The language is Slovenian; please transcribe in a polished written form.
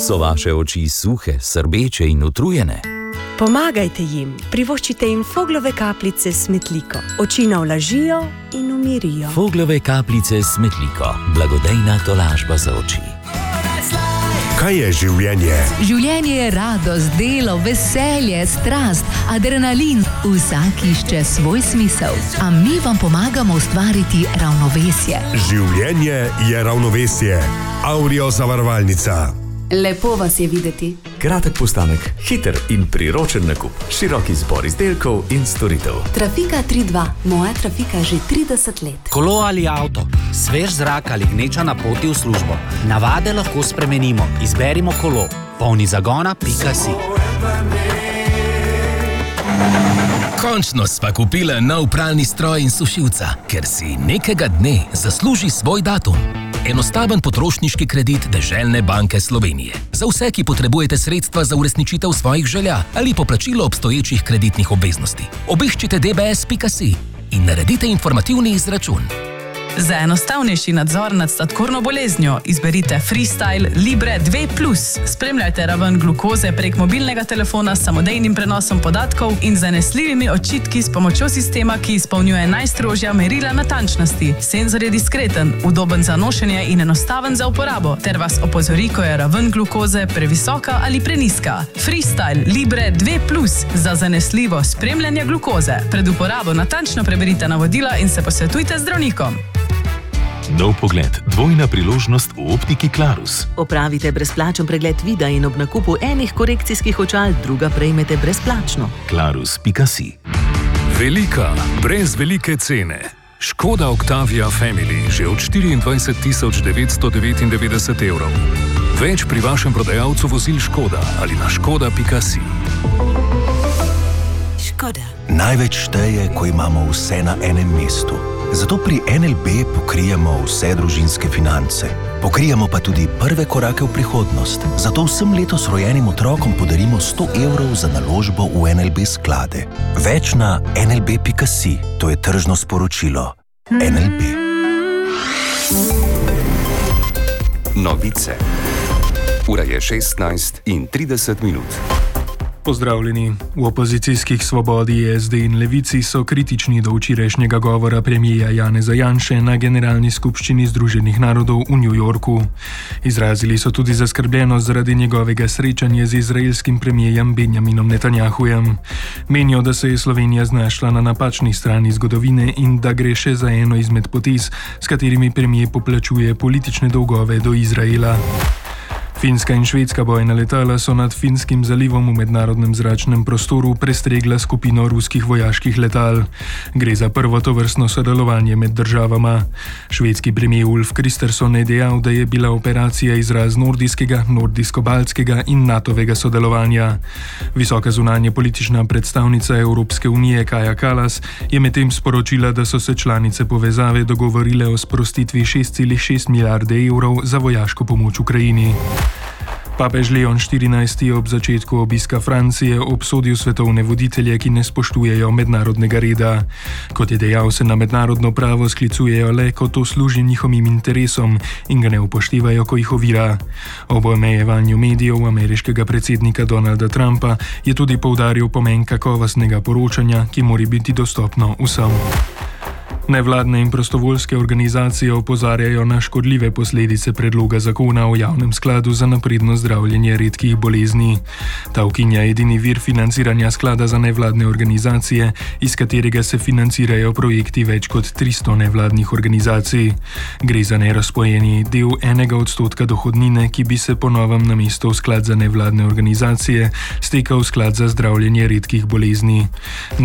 So vaše oči suhe, srbeče in utrujene? Pomagajte jim, privoščite jim Foglove kapljice s Smetliko. Oči navlažijo in umirijo. Foglove kapljice s Smetliko. Blagodejna tolažba za oči. Kaj je življenje? Življenje je radost, delo, veselje, strast, adrenalin. Vsak išče svoj smisel. A mi vam pomagamo ustvariti ravnovesje. Življenje je ravnovesje. Aurio zavarovalnica. Lepo vas je videti. Kratek postanek, hiter in priročen nakup, širok izbor izdelkov in storitev. Trafika 3.2, moja Trafika že 30 let. Kolo ali avto, svež zrak ali gneča na poti v službo. Navade lahko spremenimo, izberimo kolo. Polni zagona.si. Končno sva kupila nov pralni stroj in sušilca, ker si nekega dne zasluži svoj datum. Enostaven potrošniški kredit Deželne banke Slovenije. Za vse, ki potrebujete sredstva za uresničitev svojih želja ali poplačilo obstoječih kreditnih obveznosti. Obiščite dbs.si in naredite informativni izračun. Za enostavnejši nadzor nad sladkorno boleznjo izberite Freestyle Libre 2+. Spremljajte raven glukoze prek mobilnega telefona s samodejnim prenosom podatkov in zanesljivimi odčitki s pomočjo sistema, ki izpolnjuje najstrožja merila natančnosti. Senzor je diskreten, udoben za nošenje in enostaven za uporabo, ter vas opozori, ko je raven glukoze previsoka ali preniska. Freestyle Libre 2+, za zanesljivo spremljanje glukoze. Pred uporabo natančno preberite navodila in se posvetujte z zdravnikom. Nov pogled, dvojna priložnost v optiki Clarus. Opravite brezplačen pregled vida in ob nakupu enih korekcijskih očal druga prejmete brezplačno. Clarus.si. Velika, brez velike cene. Škoda Octavia Family že od 24.999 evrov. Več pri vašem prodajalcu vozil Škoda ali na škoda.si. Škoda. Največ šteje, ko imamo vse na enem mestu. Zato pri NLB pokrijemo vse družinske finance. Pokrijemo pa tudi prve korake v prihodnost. Zato vsem letos rojenim otrokom podarimo 100 evrov za naložbo v NLB sklade. Več na nlb.si. To je tržno sporočilo. NLB. Novice. Ura je 16:30. Pozdravljeni. V opozicijskih Svobodi, SD in Levici so kritični do včerajšnjega govora premierja Janeza Janše na Generalni skupščini Združenih narodov v New Yorku. Izrazili so tudi zaskrbljenost zaradi njegovega srečanja z izraelskim premierjem Benjaminom Netanjahujem. Menijo, da se je Slovenija znašla na napačni strani zgodovine in da gre še za eno izmed potez, s katerimi premijer poplačuje politične dolgove do Izraela. Finska in švedska bojna letala so nad Finskim zalivom v mednarodnem zračnem prostoru prestregla skupino ruskih vojaških letal. Gre za prvo tovrstno sodelovanje med državama. Švedski premijer Ulf Kristersson je dejal, da je bila operacija izraz nordijskega, nordijsko-baltskega in NATO-vega sodelovanja. Visoka zunanja politična predstavnica Evropske unije Kaja Kallas je medtem sporočila, da so se članice povezave dogovorile o sprostitvi 6,6 milijarde evrov za vojaško pomoč Ukrajini. Papež Leon XIV je ob začetku obiska Francije obsodil svetovne voditelje, ki ne spoštujejo mednarodnega reda. Kot je dejal, se na mednarodno pravo sklicujejo le, ko to služi njihovim interesom in ga ne upoštevajo, ko jih ovira. Ob omejevanju medijev ameriškega predsednika Donalda Trumpa je tudi poudaril pomen kakovostnega poročanja, ki mora biti dostopno vsem. Nevladne in prostovoljske organizacije opozarjajo na škodljive posledice predloga zakona o javnem skladu za napredno zdravljenje redkih bolezni. Ta ukinja edini vir financiranja sklada za nevladne organizacije, iz katerega se financirajo projekti več kot 300 nevladnih organizacij. Gre za nerazpojeni del 1% dohodnine, ki bi se po novem namesto v sklad za nevladne organizacije stekal v sklad za zdravljenje redkih bolezni.